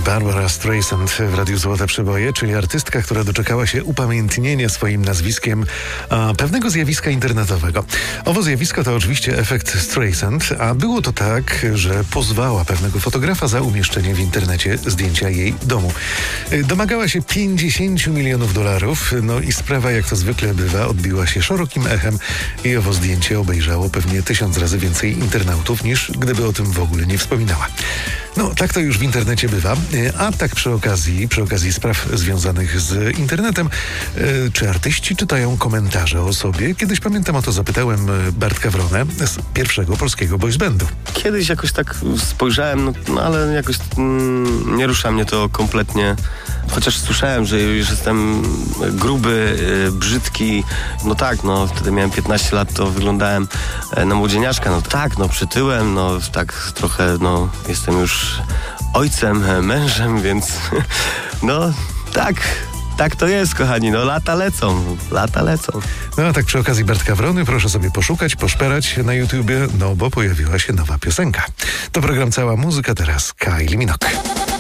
Barbara Streisand w Radiu Złote Przeboje, czyli artystka, która doczekała się upamiętnienia swoim nazwiskiem pewnego zjawiska internetowego. Owo zjawisko to oczywiście efekt Streisand, a było to tak, że pozwała pewnego fotografa za umieszczenie w internecie zdjęcia jej domu. Domagała się $50 milionów, no i sprawa, jak to zwykle bywa, odbiła się szerokim echem i owo zdjęcie obejrzało pewnie 1000 razy więcej internautów, niż gdyby o tym w ogóle nie wspominała. No, tak to już w internecie bywa. A tak przy okazji spraw związanych z internetem, czy artyści czytają komentarze o sobie? Kiedyś, pamiętam, o to zapytałem Bartka Wronę z pierwszego polskiego boys bandu. Kiedyś jakoś tak spojrzałem, no ale jakoś nie rusza mnie to kompletnie. Chociaż słyszałem, że już jestem gruby, brzydki. No tak, no wtedy miałem 15 lat, to wyglądałem na młodzieniaszka. No tak, no przytyłem, no tak trochę, no jestem już ojcem, mężem, więc no tak to jest, kochani, no lata lecą. No a tak przy okazji Bartka Wrony proszę sobie poszukać, poszperać na YouTubie, no bo pojawiła się nowa piosenka. To program Cała Muzyka, teraz Kylie Minogue.